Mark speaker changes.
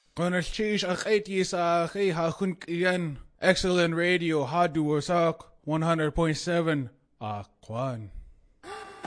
Speaker 1: Konarchish akhaiti sa akhi hakun iyan. Excellent radio hadu wasak 100.7 Akwan.